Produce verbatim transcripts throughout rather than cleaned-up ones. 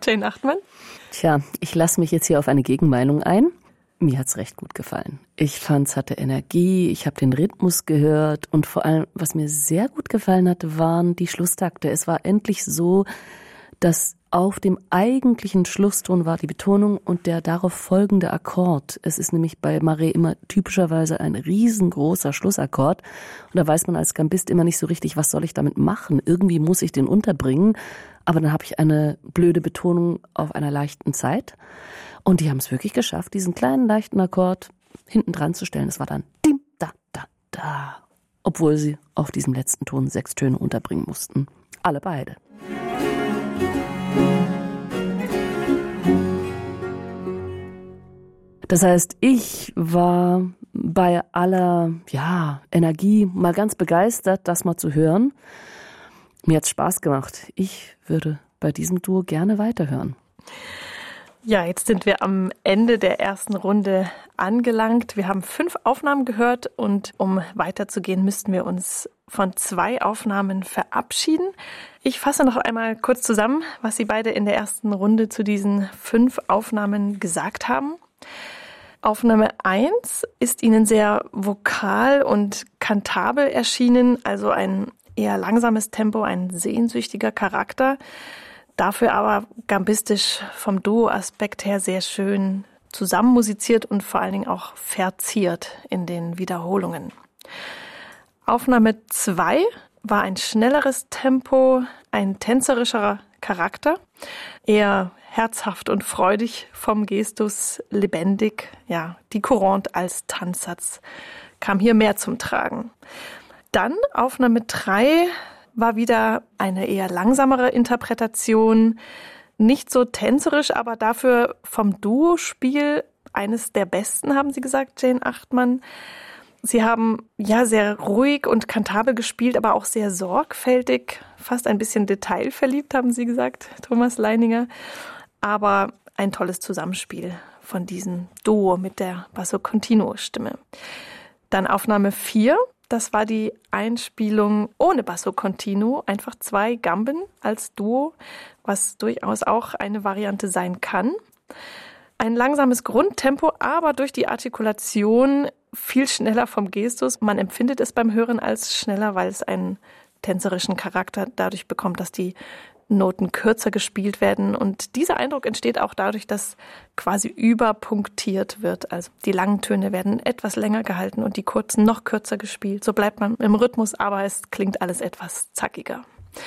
Jane Achtmann? Tja, ich lasse mich jetzt hier auf eine Gegenmeinung ein. Mir hat's recht gut gefallen. Ich fand's hatte Energie, ich habe den Rhythmus gehört und vor allem, was mir sehr gut gefallen hatte, waren die Schlusstakte. Es war endlich so, dass auf dem eigentlichen Schlusston war die Betonung und der darauf folgende Akkord. Es ist nämlich bei Marais immer typischerweise ein riesengroßer Schlussakkord. Und da weiß man als Gambist immer nicht so richtig, was soll ich damit machen. Irgendwie muss ich den unterbringen. Aber dann habe ich eine blöde Betonung auf einer leichten Zeit. Und die haben es wirklich geschafft, diesen kleinen leichten Akkord hinten dran zu stellen. Es war dann dim, da, da, da. Obwohl sie auf diesem letzten Ton sechs Töne unterbringen mussten. Alle beide. Das heißt, ich war bei aller ja, Energie mal ganz begeistert, das mal zu hören. Mir hat's Spaß gemacht. Ich würde bei diesem Duo gerne weiterhören. Ja, jetzt sind wir am Ende der ersten Runde angelangt. Wir haben fünf Aufnahmen gehört und um weiterzugehen, müssten wir uns von zwei Aufnahmen verabschieden. Ich fasse noch einmal kurz zusammen, was Sie beide in der ersten Runde zu diesen fünf Aufnahmen gesagt haben. Aufnahme eins ist Ihnen sehr vokal und kantabel erschienen, also ein eher langsames Tempo, ein sehnsüchtiger Charakter. Dafür aber gambistisch vom Duo-Aspekt her sehr schön zusammenmusiziert und vor allen Dingen auch verziert in den Wiederholungen. Aufnahme zwei war ein schnelleres Tempo, ein tänzerischerer Charakter, eher herzhaft und freudig vom Gestus, lebendig. Ja, die Courante als Tanzsatz kam hier mehr zum Tragen. Dann Aufnahme drei war wieder eine eher langsamere Interpretation, nicht so tänzerisch, aber dafür vom Duospiel eines der besten, haben Sie gesagt, Jane Achtmann. Sie haben ja sehr ruhig und kantabel gespielt, aber auch sehr sorgfältig, fast ein bisschen detailverliebt, haben Sie gesagt, Thomas Leininger. Aber ein tolles Zusammenspiel von diesem Duo mit der Basso-Continuo-Stimme. Dann Aufnahme vier. Das war die Einspielung ohne Basso Continuo, einfach zwei Gamben als Duo, was durchaus auch eine Variante sein kann. Ein langsames Grundtempo, aber durch die Artikulation viel schneller vom Gestus. Man empfindet es beim Hören als schneller, weil es einen tänzerischen Charakter dadurch bekommt, dass die Noten kürzer gespielt werden. Und dieser Eindruck entsteht auch dadurch, dass quasi überpunktiert wird. Also die langen Töne werden etwas länger gehalten und die kurzen noch kürzer gespielt. So bleibt man im Rhythmus, aber es klingt alles etwas zackiger.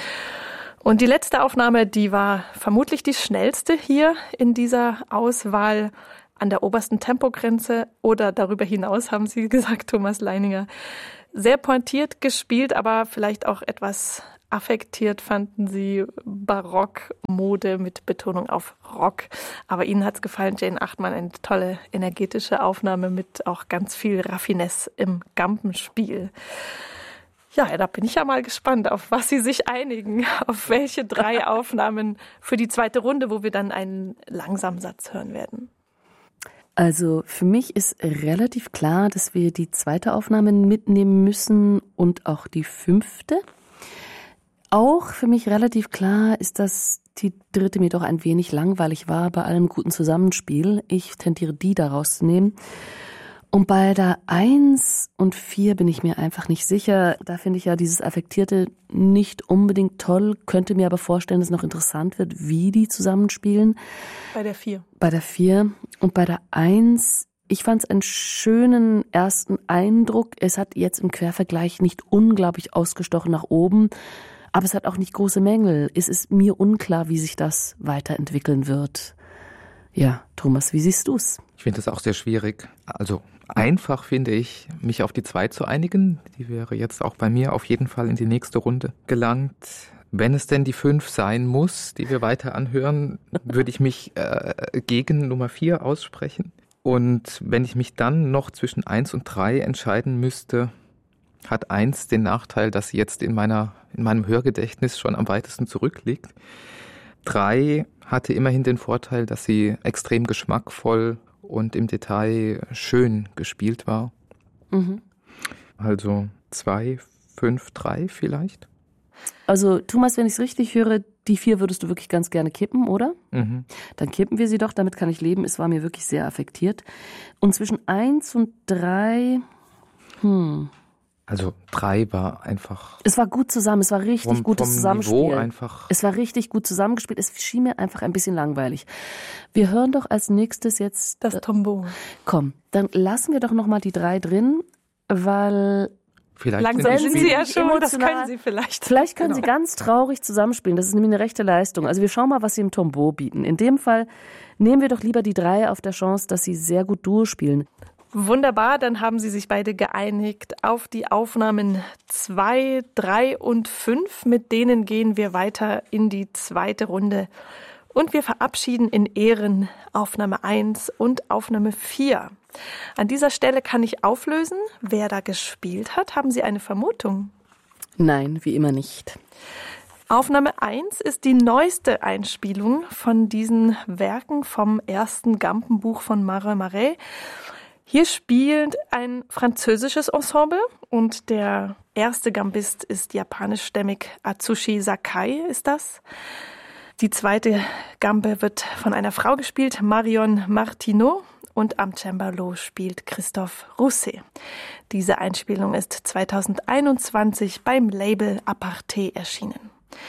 Und die letzte Aufnahme, die war vermutlich die schnellste hier in dieser Auswahl, an der obersten Tempogrenze oder darüber hinaus, haben Sie gesagt, Thomas Leininger. Sehr pointiert gespielt, aber vielleicht auch etwas affektiert, fanden Sie Barockmode mit Betonung auf Rock. Aber Ihnen hat's gefallen, Jane Achtmann, eine tolle energetische Aufnahme mit auch ganz viel Raffinesse im Gambenspiel. Ja, da bin ich ja mal gespannt, auf was Sie sich einigen, auf welche drei Aufnahmen für die zweite Runde, wo wir dann einen Langsamsatz hören werden. Also für mich ist relativ klar, dass wir die zweite Aufnahme mitnehmen müssen und auch die fünfte. Auch für mich relativ klar ist, dass die dritte mir doch ein wenig langweilig war bei allem guten Zusammenspiel. Ich tendiere die da rauszunehmen. Und bei der eins und vier bin ich mir einfach nicht sicher. Da finde ich ja dieses Affektierte nicht unbedingt toll, könnte mir aber vorstellen, dass es noch interessant wird, wie die zusammenspielen. Bei der vier. Bei der vier und bei der eins, ich fand es einen schönen ersten Eindruck. Es hat jetzt im Quervergleich nicht unglaublich ausgestochen nach oben, aber es hat auch nicht große Mängel. Es ist mir unklar, wie sich das weiterentwickeln wird. Ja, Thomas, wie siehst du's? Ich finde das auch sehr schwierig. Also einfach finde ich, mich auf die zwei zu einigen. Die wäre jetzt auch bei mir auf jeden Fall in die nächste Runde gelangt. Wenn es denn die fünf sein muss, die wir weiter anhören, würde ich mich äh, gegen Nummer vier aussprechen. Und wenn ich mich dann noch zwischen eins und drei entscheiden müsste, hat eins den Nachteil, dass sie jetzt in meiner, in meinem Hörgedächtnis schon am weitesten zurückliegt. Drei hatte immerhin den Vorteil, dass sie extrem geschmackvoll und im Detail schön gespielt war. Mhm. Also zwei, fünf, drei vielleicht. Also Thomas, wenn ich es richtig höre, Die vier würdest du wirklich ganz gerne kippen, oder? Mhm. Dann kippen wir sie doch, damit kann ich leben. Es war mir wirklich sehr affektiert. Und zwischen eins und drei, hm. Also drei war einfach... Es war gut zusammen, es war richtig vom, gutes vom Zusammenspiel. Niveau einfach. Es war richtig gut zusammengespielt. Es schien mir einfach ein bisschen langweilig. Wir hören doch als nächstes jetzt... Das Tombeau. Komm, dann lassen wir doch nochmal die drei drin, weil... Vielleicht Langsam sind sind Sie ja schon, das emotional. können Sie vielleicht. Vielleicht können Genau. sie ganz traurig zusammenspielen. Das ist nämlich eine rechte Leistung. Also wir schauen mal, was sie im Tombeau bieten. In dem Fall nehmen wir doch lieber die drei auf der Chance, dass sie sehr gut Duo spielen. Wunderbar, dann haben Sie sich beide geeinigt auf die Aufnahmen zwei, drei und fünf. Mit denen gehen wir weiter in die zweite Runde. Und wir verabschieden in Ehren Aufnahme eins und Aufnahme vier. An dieser Stelle kann ich auflösen, wer da gespielt hat. Haben Sie eine Vermutung? Nein, wie immer nicht. Aufnahme eins ist die neueste Einspielung von diesen Werken vom ersten Gampenbuch von Mare Marais. Hier spielt ein französisches Ensemble und der erste Gambist ist japanischstämmig. Atsushi Sakai ist das. Die zweite Gambe wird von einer Frau gespielt, Marion Martineau, und am Cembalo spielt Christophe Rousset. Diese Einspielung ist zweitausendeinundzwanzig beim Label Aparté erschienen.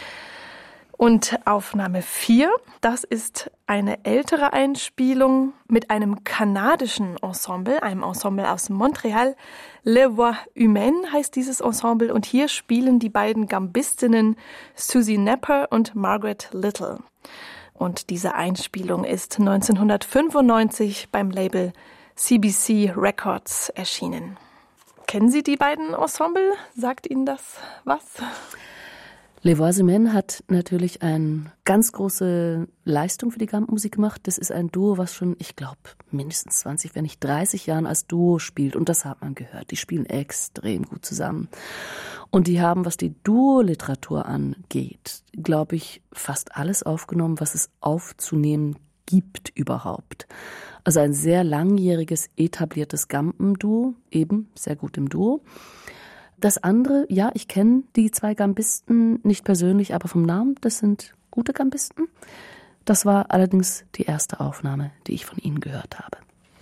Und Aufnahme vier, das ist eine ältere Einspielung mit einem kanadischen Ensemble, einem Ensemble aus Montreal. Les Voix Humaines heißt dieses Ensemble und hier spielen die beiden Gambistinnen Susie Nepper und Margaret Little. Und diese Einspielung ist neunzehnhundertfünfundneunzig beim Label C B C Records erschienen. Kennen Sie die beiden Ensemble? Sagt Ihnen das was? Les Voix Humaines hat natürlich eine ganz große Leistung für die Gampenmusik gemacht. Das ist ein Duo, was schon, ich glaube, mindestens zwanzig, wenn nicht dreißig Jahren als Duo spielt. Und das hat man gehört. Die spielen extrem gut zusammen. Und die haben, was die Duo-Literatur angeht, glaube ich, fast alles aufgenommen, was es aufzunehmen gibt überhaupt. Also ein sehr langjähriges, etabliertes Gampenduo, eben sehr gut im Duo. Das andere, ja, ich kenne die zwei Gambisten nicht persönlich, aber vom Namen, das sind gute Gambisten. Das war allerdings die erste Aufnahme, die ich von ihnen gehört habe.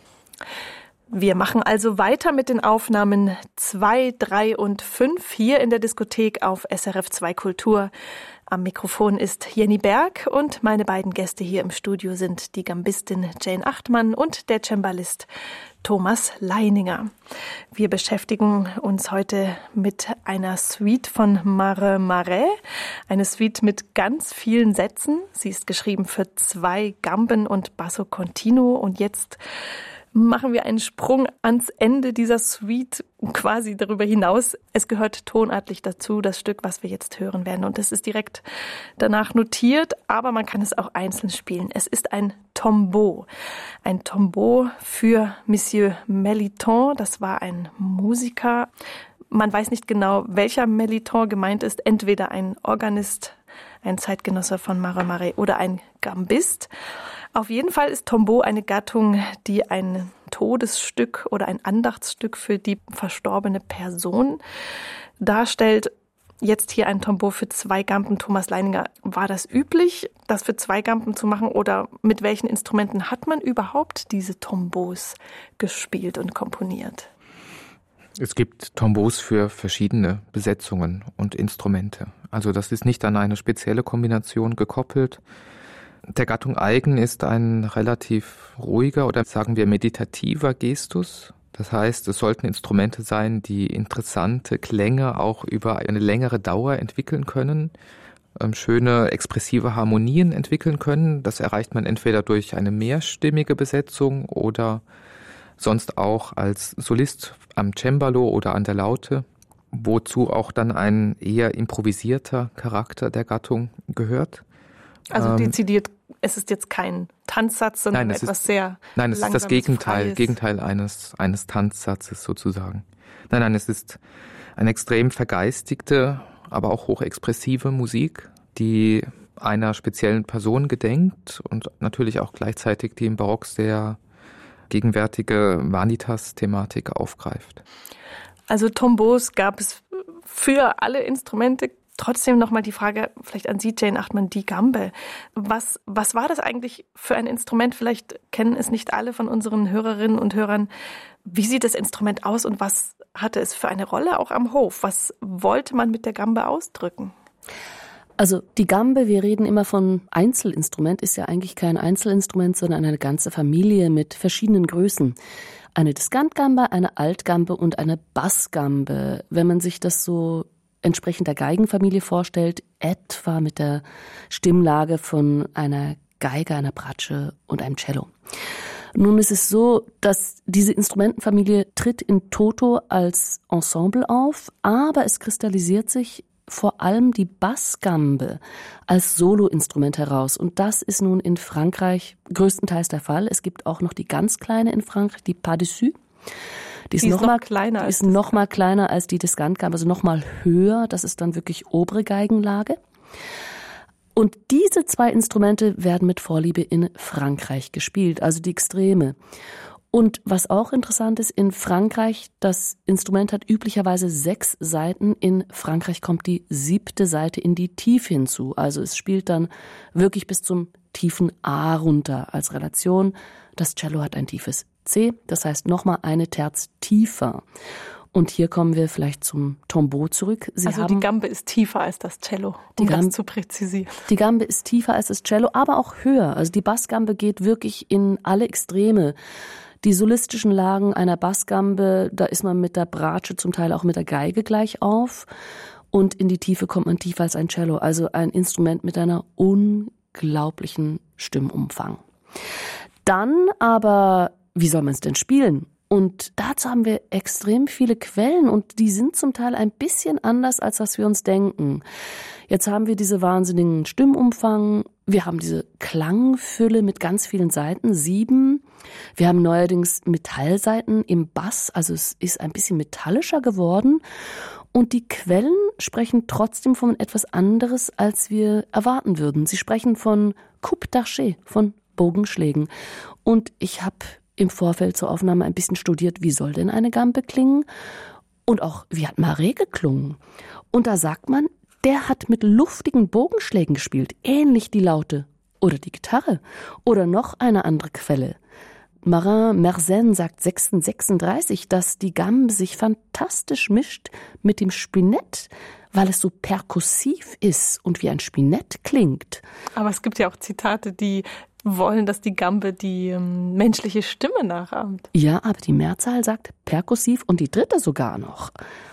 Wir machen also weiter mit den Aufnahmen zwei, drei und fünf hier in der Diskothek auf S R F zwei Kultur. Am Mikrofon ist Jenny Berg und meine beiden Gäste hier im Studio sind die Gambistin Jane Achtmann und der Cembalist Thomas Leininger. Wir beschäftigen uns heute mit einer Suite von Mare Marais, eine Suite mit ganz vielen Sätzen. Sie ist geschrieben für zwei Gamben und Basso Continuo und jetzt machen wir einen Sprung ans Ende dieser Suite, quasi darüber hinaus. Es gehört tonartlich dazu, das Stück, was wir jetzt hören werden. Und es ist direkt danach notiert, aber man kann es auch einzeln spielen. Es ist ein Tombeau. Ein Tombeau für Monsieur Melitón. Das war ein Musiker. Man weiß nicht genau, welcher Melitón gemeint ist. Entweder ein Organist, ein Zeitgenosse von Mare Marais oder ein Gambist. Auf jeden Fall ist Tombeau eine Gattung, die ein Todesstück oder ein Andachtsstück für die verstorbene Person darstellt. Jetzt hier ein Tombeau für zwei Gamben. Thomas Leininger, war das üblich, das für zwei Gamben zu machen oder mit welchen Instrumenten hat man überhaupt diese Tombeaus gespielt und komponiert? Es gibt Tombeaus für verschiedene Besetzungen und Instrumente. Also das ist nicht an eine spezielle Kombination gekoppelt. Der Gattung eigen ist ein relativ ruhiger oder sagen wir meditativer Gestus. Das heißt, es sollten Instrumente sein, die interessante Klänge auch über eine längere Dauer entwickeln können, schöne expressive Harmonien entwickeln können. Das erreicht man entweder durch eine mehrstimmige Besetzung oder sonst auch als Solist am Cembalo oder an der Laute, wozu auch dann ein eher improvisierter Charakter der Gattung gehört. Also ähm, dezidiert, es ist jetzt kein Tanzsatz, sondern nein, es etwas ist, sehr Nein, es ist das Gegenteil, Freies. Gegenteil eines, eines Tanzsatzes sozusagen. Nein, nein, es ist eine extrem vergeistigte, aber auch hochexpressive Musik, die einer speziellen Person gedenkt und natürlich auch gleichzeitig die im Barock sehr gegenwärtige Vanitas-Thematik aufgreift. Also Tombeaus gab es für alle Instrumente Trotzdem nochmal die Frage, vielleicht an Sie, Jane Achtmann, die Gambe. Was, was war das eigentlich für ein Instrument? Vielleicht kennen es nicht alle von unseren Hörerinnen und Hörern. Wie sieht das Instrument aus und was hatte es für eine Rolle auch am Hof? Was wollte man mit der Gambe ausdrücken? Also die Gambe, wir reden immer von Einzelinstrument, ist ja eigentlich kein Einzelinstrument, sondern eine ganze Familie mit verschiedenen Größen. Eine Diskantgambe, eine Altgambe und eine Bassgambe. Wenn man sich das so entsprechend der Geigenfamilie vorstellt, etwa mit der Stimmlage von einer Geige, einer Bratsche und einem Cello. Nun ist es so, dass diese Instrumentenfamilie tritt in toto als Ensemble auf, aber es kristallisiert sich vor allem die Bassgambe als Soloinstrument heraus. Und das ist nun in Frankreich größtenteils der Fall. Es gibt auch noch die ganz kleine in Frankreich, die Pas dessus. Die ist, die ist noch, noch mal, kleiner, die ist noch mal kleiner als die Diskantgambe, also noch mal höher. Das ist dann wirklich obere Geigenlage. Und diese zwei Instrumente werden mit Vorliebe in Frankreich gespielt, also die Extreme. Und was auch interessant ist, in Frankreich, das Instrument hat üblicherweise sechs Saiten. In Frankreich kommt die siebte Saite in die Tiefe hinzu. Also es spielt dann wirklich bis zum tiefen A runter als Relation. Das Cello hat ein tiefes C, das heißt nochmal eine Terz tiefer. Und hier kommen wir vielleicht zum Tombeau zurück. Sie also haben, die Gambe ist tiefer als das Cello, um Gambe, das zu präzisieren. Die Gambe ist tiefer als das Cello, aber auch höher. Also die Bassgambe geht wirklich in alle Extreme. Die solistischen Lagen einer Bassgambe, da ist man mit der Bratsche, zum Teil auch mit der Geige gleich auf. Und in die Tiefe kommt man tiefer als ein Cello. Also ein Instrument mit einer unglaublichen Stimmumfang. Dann aber, wie soll man es denn spielen? Und dazu haben wir extrem viele Quellen und die sind zum Teil ein bisschen anders, als was wir uns denken. Jetzt haben wir diese wahnsinnigen Stimmumfang, wir haben diese Klangfülle mit ganz vielen Saiten, sieben. Wir haben neuerdings Metallsaiten im Bass, also es ist ein bisschen metallischer geworden. Und die Quellen sprechen trotzdem von etwas anderes, als wir erwarten würden. Sie sprechen von Coup d'archet, von Bogenschlägen. Und ich habe im Vorfeld zur Aufnahme ein bisschen studiert, wie soll denn eine Gambe klingen? Und auch, wie hat Marais geklungen? Und da sagt man, der hat mit luftigen Bogenschlägen gespielt, ähnlich die Laute. Oder die Gitarre. Oder noch eine andere Quelle. Marin Mersenne sagt sechzehnhundertsechsunddreißig, dass die Gambe sich fantastisch mischt mit dem Spinett, weil es so perkussiv ist und wie ein Spinett klingt. Aber es gibt ja auch Zitate, die wollen, dass die Gambe die ähm, menschliche Stimme nachahmt. Ja, aber die Mehrzahl sagt perkussiv und die dritte sogar noch.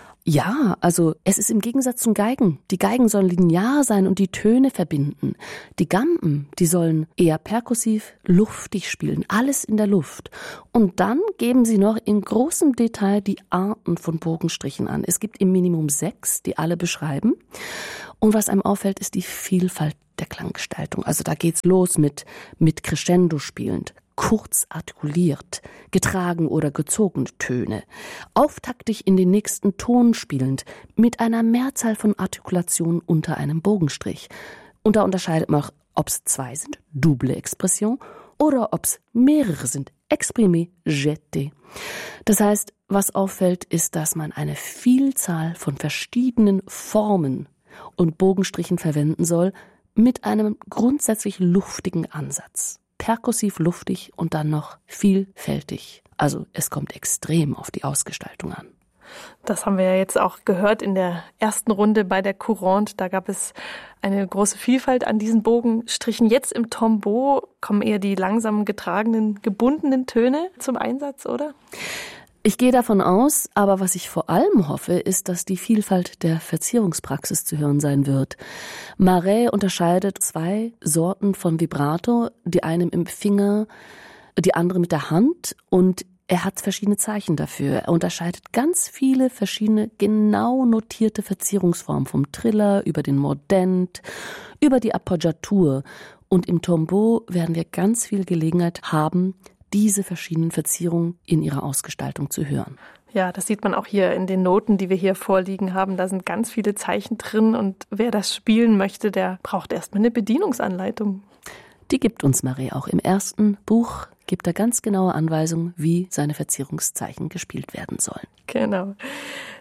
Ja, also es ist im Gegensatz zum Geigen. Die Geigen sollen linear sein und die Töne verbinden. Die Gamben, die sollen eher perkussiv, luftig spielen, alles in der Luft. Und dann geben sie noch in großem Detail die Arten von Bogenstrichen an. Es gibt im Minimum sechs, die alle beschreiben. Und was einem auffällt, ist die Vielfalt der Klanggestaltung. Also da geht's los mit, mit Crescendo spielend, kurz artikuliert, getragen oder gezogene Töne, auftaktig in den nächsten Ton spielend, mit einer Mehrzahl von Artikulationen unter einem Bogenstrich. Und da unterscheidet man auch, ob es zwei sind, double Expression, oder ob es mehrere sind, exprimé, jeté. Das heißt, was auffällt, ist, dass man eine Vielzahl von verschiedenen Formen und Bogenstrichen verwenden soll, mit einem grundsätzlich luftigen Ansatz. Perkussiv, luftig und dann noch vielfältig. Also es kommt extrem auf die Ausgestaltung an. Das haben wir ja jetzt auch gehört in der ersten Runde bei der Courante. Da gab es eine große Vielfalt an diesen Bogenstrichen. Jetzt im Tombeau kommen eher die langsam getragenen, gebundenen Töne zum Einsatz, oder? Ich gehe davon aus, aber was ich vor allem hoffe, ist, dass die Vielfalt der Verzierungspraxis zu hören sein wird. Marais unterscheidet zwei Sorten von Vibrato, die eine im Finger, die andere mit der Hand, und er hat verschiedene Zeichen dafür. Er unterscheidet ganz viele verschiedene genau notierte Verzierungsformen, vom Triller über den Mordent, über die Appoggiatur. Und im Tombeau werden wir ganz viel Gelegenheit haben, diese verschiedenen Verzierungen in ihrer Ausgestaltung zu hören. Ja, das sieht man auch hier in den Noten, die wir hier vorliegen haben. Da sind ganz viele Zeichen drin und wer das spielen möchte, der braucht erstmal eine Bedienungsanleitung. Die gibt uns Marais auch im ersten Buch, gibt er ganz genaue Anweisungen, wie seine Verzierungszeichen gespielt werden sollen. Genau.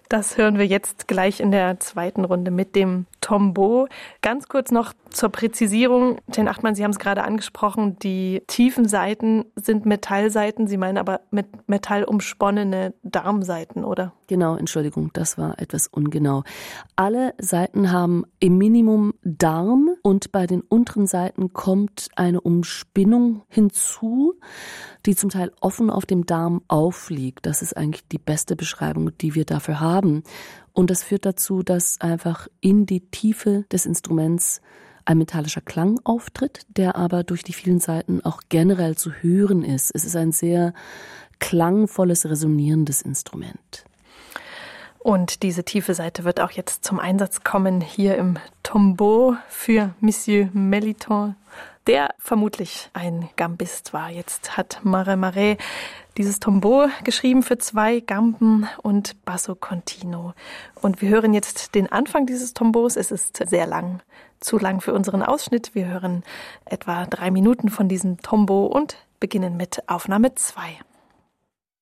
Das hören wir jetzt gleich in der zweiten Runde mit dem Tombeau. Ganz kurz noch zur Präzisierung. Jane Achtmann, Sie haben es gerade angesprochen, die tiefen Saiten sind Metallsaiten. Sie meinen aber mit Metall umsponnene Darmsaiten, oder? Genau, Entschuldigung, das war etwas ungenau. Alle Saiten haben im Minimum Darm und bei den unteren Saiten kommt eine Umspinnung hinzu, die zum Teil offen auf dem Darm aufliegt. Das ist eigentlich die beste Beschreibung, die wir dafür haben. Und das führt dazu, dass einfach in die Tiefe des Instruments ein metallischer Klang auftritt, der aber durch die vielen Saiten auch generell zu hören ist. Es ist ein sehr klangvolles, resonierendes Instrument. Und diese tiefe Saite wird auch jetzt zum Einsatz kommen hier im Tombeau für Monsieur Melitón, der vermutlich ein Gambist war. Jetzt hat Mare Mare dieses Tombeau geschrieben für zwei Gamben und Basso Continuo. Und wir hören jetzt den Anfang dieses Tombeaus. Es ist sehr lang, zu lang für unseren Ausschnitt. Wir hören etwa drei Minuten von diesem Tombeau und beginnen mit Aufnahme zwei.